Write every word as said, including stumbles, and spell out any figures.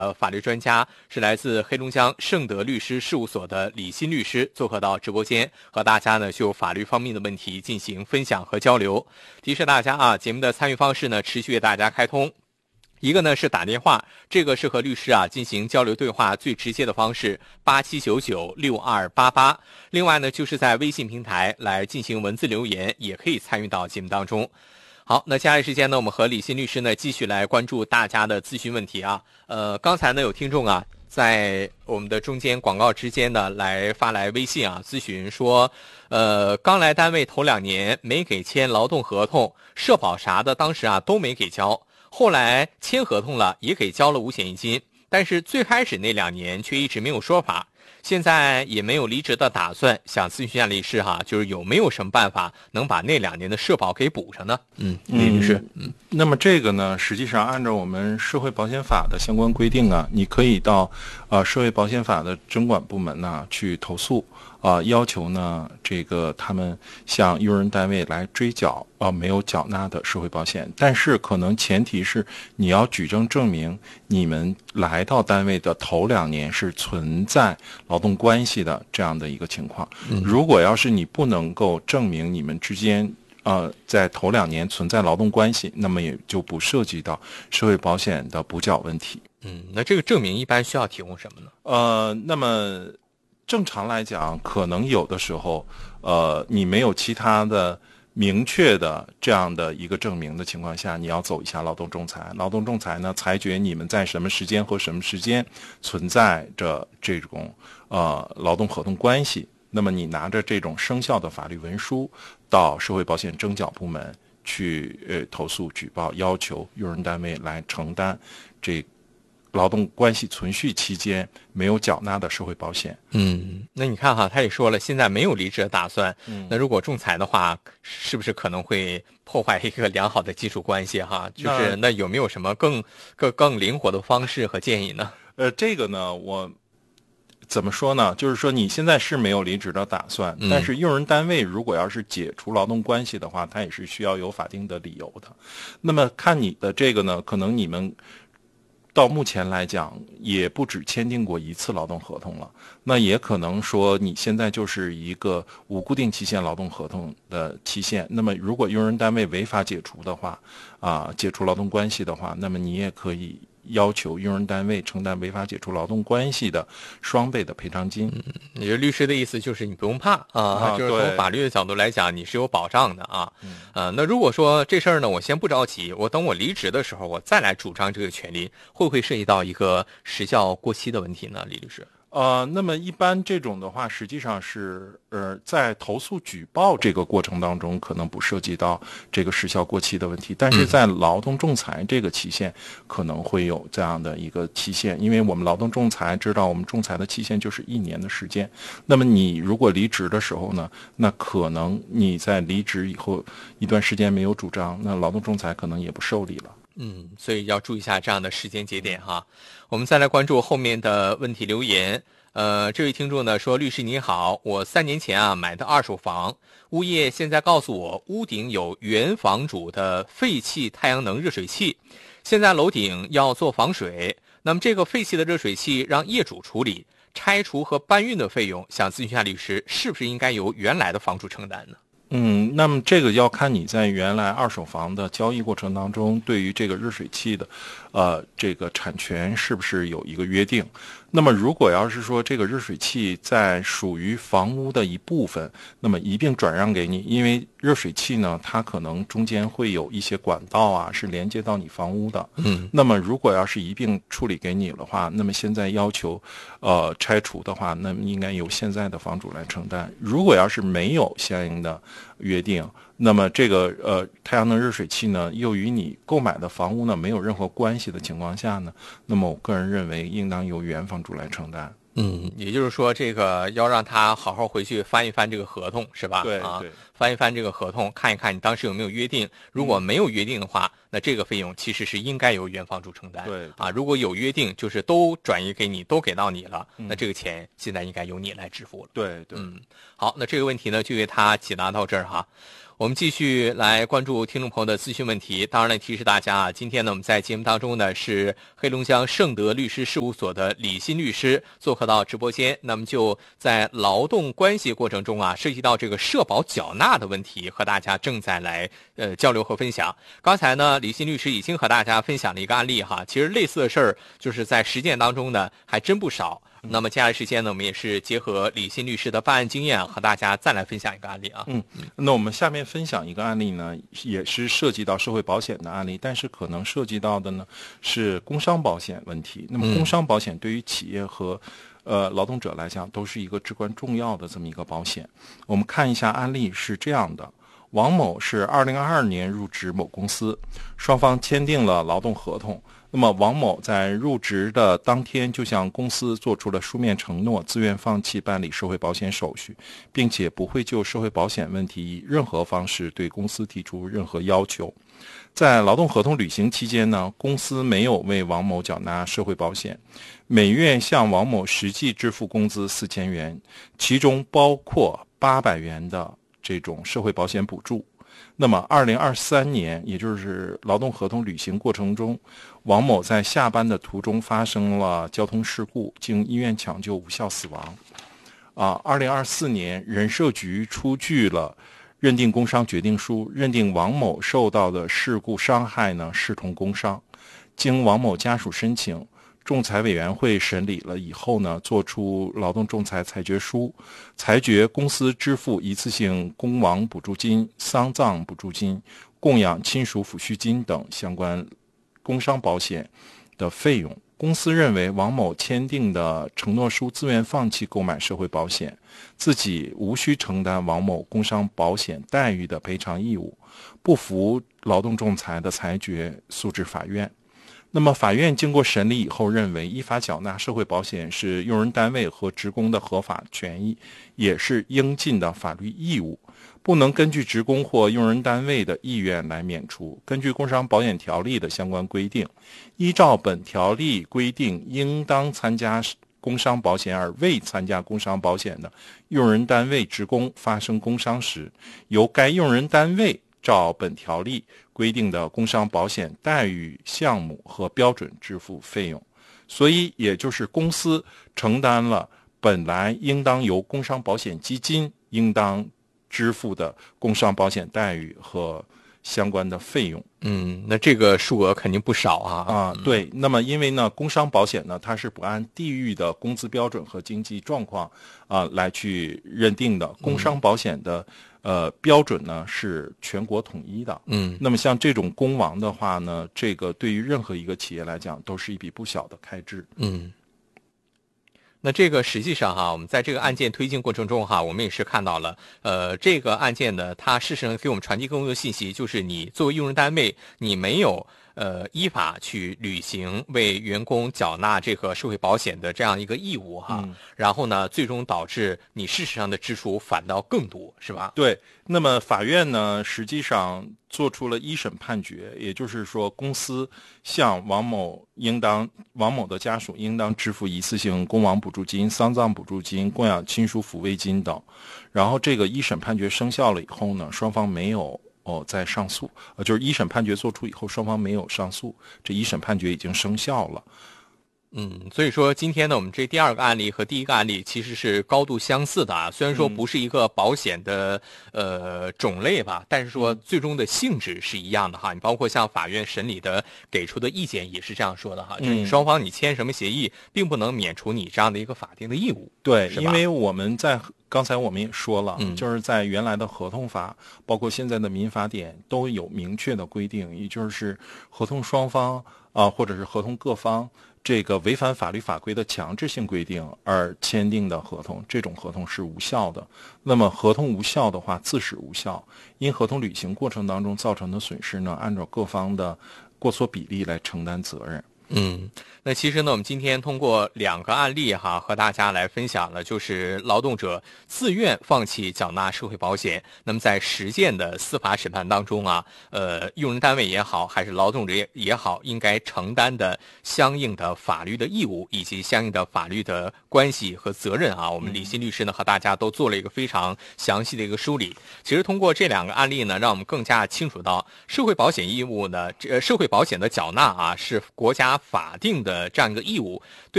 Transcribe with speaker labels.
Speaker 1: 呃，法律专家是来自黑龙江盛德律师事务所的李欣律师做客到直播间，和大家呢就法律方面的问题进行分享和交流。提示大家啊，节目的参与方式呢持续为大家开通。一个呢是打电话，这个是和律师啊进行交流对话最直接的方式，八七九九六二八八。另外呢就是在微信平台来进行文字留言，也可以参与到节目当中。好，那接下来时间呢，我们和李欣律师呢继续来关注大家的咨询问题啊。呃，刚才呢有听众啊在我们的中间广告之间呢来发来微信啊咨询说，呃，刚来单位头两年没给签劳动合同，社保啥的当时啊都没给交，后来签合同了也给交了五险一金，但是最开始那两年却一直没有说法。现在也没有离职的打算，想咨询一下律师哈，就是有没有什么办法能把那两年的社保给补上呢？嗯，李律师，
Speaker 2: 嗯，那么这个呢，实际上按照我们社会保险法的相关规定啊，你可以到呃社会保险法的征管部门呢去投诉啊、呃，要求呢这个他们向用人单位来追缴啊、呃、没有缴纳的社会保险，但是可能前提是你要举证证明你们来到单位的头两年是存在劳动关系的这样的一个情况。如果要是你不能够证明你们之间呃在头两年存在劳动关系，那么也就不涉及到社会保险的补缴问题。
Speaker 1: 嗯，那这个证明一般需要提供什么呢？
Speaker 2: 呃，那么正常来讲，可能有的时候，呃，你没有其他的明确的这样的一个证明的情况下，你要走一下劳动仲裁。劳动仲裁呢，裁决你们在什么时间和什么时间存在着这种呃劳动合同关系。那么你拿着这种生效的法律文书到社会保险征缴部门去呃投诉举报，要求用人单位来承担这劳动关系存续期间没有缴纳的社会保险。
Speaker 1: 嗯，那你看哈，他也说了，现在没有离职的打算。嗯，那如果仲裁的话，是不是可能会破坏一个良好的基础关系哈？就是那有没有什么更更更灵活的方式和建议呢？
Speaker 2: 呃，这个呢，我。怎么说呢？就是说你现在是没有离职的打算，
Speaker 1: 嗯、
Speaker 2: 但是用人单位如果要是解除劳动关系的话，它也是需要有法定的理由的。那么看你的这个呢，可能你们到目前来讲也不止签订过一次劳动合同了，那也可能说你现在就是一个无固定期限劳动合同的期限。那么如果用人单位违法解除的话，啊、呃，解除劳动关系的话，那么你也可以要求用人单位承担违法解除劳动关系的双倍的赔偿金。
Speaker 1: 嗯，你这律师的意思就是你不用怕啊，
Speaker 2: 啊
Speaker 1: 就是从法律的角度来讲，你是有保障的啊。
Speaker 2: 嗯、
Speaker 1: 呃，那如果说这事儿呢，我先不着急，我等我离职的时候，我再来主张这个权利，会不会涉及到一个时效过期的问题呢？李律师？
Speaker 2: 呃，那么一般这种的话，实际上是呃，在投诉举报这个过程当中，可能不涉及到这个时效过期的问题，但是在劳动仲裁这个期限可能会有这样的一个期限，因为我们劳动仲裁知道，我们仲裁的期限就是一年的时间。那么你如果离职的时候呢，那可能你在离职以后一段时间没有主张，那劳动仲裁可能也不受理了。
Speaker 1: 嗯，所以要注意一下这样的时间节点哈。我们再来关注后面的问题留言。呃，这位听众呢说，律师你好，我三年前啊买的二手房，物业现在告诉我屋顶有原房主的废弃太阳能热水器，现在楼顶要做防水，那么这个废弃的热水器让业主处理，拆除和搬运的费用，想咨询一下律师，是不是应该由原来的房主承担呢？
Speaker 2: 嗯，那么这个要看你在原来二手房的交易过程当中，对于这个热水器的，呃，这个产权是不是有一个约定？那么如果要是说这个热水器在属于房屋的一部分，那么一并转让给你，因为热水器呢，它可能中间会有一些管道啊，是连接到你房屋的。嗯，那么如果要是一并处理给你的话，那么现在要求，呃，拆除的话，那么应该由现在的房主来承担。如果要是没有相应的约定，那么这个呃太阳能热水器呢，又与你购买的房屋呢没有任何关系的情况下呢，那么我个人认为应当由原房主来承担。
Speaker 1: 嗯，也就是说，这个要让他好好回去翻一翻这个合同，是吧？
Speaker 2: 对，
Speaker 1: 啊
Speaker 2: 对，
Speaker 1: 翻一翻这个合同，看一看你当时有没有约定。如果没有约定的话，那这个费用其实是应该由原房主承担。
Speaker 2: 对，
Speaker 1: 啊，如果有约定，就是都转移给你，都给到你了，嗯、那这个钱现在应该由你来支付了。
Speaker 2: 对对。
Speaker 1: 嗯，好，那这个问题呢，就为他解答到这儿哈。 我们继续来关注听众朋友的咨询问题。当然了，提示大家啊，今天呢我们在节目当中呢是黑龙江盛德律师事务所的李欣律师做客到直播间。那么就在劳动关系过程中啊，涉及到这个社保缴纳的问题，和大家正在来呃交流和分享。刚才呢，李欣律师已经和大家分享了一个案例哈，其实类似的事儿就是在实践当中呢还真不少。那么接下来时间呢，我们也是结合李欣律师的办案经验，和大家再来分享一个案例啊。
Speaker 2: 嗯，那我们下面分享一个案例呢，也是涉及到社会保险的案例，但是可能涉及到的呢是工伤保险问题。那么工伤保险对于企业和呃劳动者来讲都是一个至关重要的这么一个保险。我们看一下案例是这样的。王某是二零二二年入职某公司，双方签订了劳动合同。那么王某在入职的当天就向公司做出了书面承诺，自愿放弃办理社会保险手续，并且不会就社会保险问题以任何方式对公司提出任何要求。在劳动合同履行期间呢，公司没有为王某缴纳社会保险，每月向王某实际支付工资四千元，其中包括八百元的这种社会保险补助。那么二零二三年，也就是劳动合同履行过程中，王某在下班的途中发生了交通事故，经医院抢救无效死亡。啊，二零二四年，人社局出具了认定工伤决定书，认定王某受到的事故伤害呢视同工伤。经王某家属申请，仲裁委员会审理了以后呢，作出劳动仲裁裁决书，裁决公司支付一次性工亡补助金、丧葬补助金、供养亲属抚恤金等相关工伤保险的费用。公司认为王某签订的承诺书自愿放弃购买社会保险，自己无需承担王某工伤保险待遇的赔偿义务，不服劳动仲裁的裁决，诉至法院。那么法院经过审理以后认为，依法缴纳社会保险是用人单位和职工的合法权益，也是应尽的法律义务，不能根据职工或用人单位的意愿来免除。根据工伤保险条例的相关规定，依照本条例规定，应当参加工伤保险而未参加工伤保险的用人单位职工发生工伤时，由该用人单位照本条例规定的工伤保险待遇项目和标准支付费用。所以也就是公司承担了本来应当由工伤保险基金应当支付的工伤保险待遇和相关的费用。
Speaker 1: 嗯，那这个数额肯定不少啊。
Speaker 2: 啊，对。那么因为呢，工伤保险呢，它是不按地域的工资标准和经济状况啊来去认定的。工伤保险的、嗯、呃标准呢是全国统一的。
Speaker 1: 嗯，
Speaker 2: 那么像这种工亡的话呢，这个对于任何一个企业来讲都是一笔不小的开支。
Speaker 1: 嗯。那这个实际上哈，我们在这个案件推进过程中哈，我们也是看到了，呃，这个案件呢，它事实上给我们传递更多的信息，就是你作为用人单位，你没有呃依法去履行为员工缴纳这个社会保险的这样一个义务哈，
Speaker 2: 嗯、
Speaker 1: 然后呢，最终导致你事实上的支出反倒更多，是吧？
Speaker 2: 对。那么法院呢，实际上做出了一审判决，也就是说，公司向王某应当王某的家属应当支付一次性工亡补助金、丧葬补助金、供养亲属抚慰金等。然后这个一审判决生效了以后呢，双方没有哦再上诉，呃，就是一审判决作出以后，双方没有上诉，这一审判决已经生效了。
Speaker 1: 嗯，所以说今天呢，我们这第二个案例和第一个案例其实是高度相似的啊。虽然说不是一个保险的、嗯、呃种类吧，但是说最终的性质是一样的哈。你包括像法院审理的给出的意见也是这样说的哈，就是你双方你签什么协议，并不能免除你这样的一个法定的义务。
Speaker 2: 对，因为我们在刚才我们也说了、
Speaker 1: 嗯，
Speaker 2: 就是在原来的合同法，包括现在的民法典都有明确的规定，也就是合同双方啊、呃，或者是合同各方。这个违反法律法规的强制性规定而签订的合同，这种合同是无效的。那么合同无效的话，自始无效。因合同履行过程当中造成的损失呢，按照各方的过错比例来承担责任。
Speaker 1: 嗯，那其实呢，我们今天通过两个案例哈，和大家来分享了，就是劳动者自愿放弃缴纳社会保险，那么在实践的司法审判当中啊，呃，用人单位也好，还是劳动者也也好，应该承担的相应的法律的义务以及相应的法律的关系和责任啊，我们李欣律师呢和大家都做了一个非常详细的一个梳理。其实通过这两个案例呢，让我们更加清楚到社会保险义务呢，这社会保险的缴纳啊，是国家法定的这样一个义务。对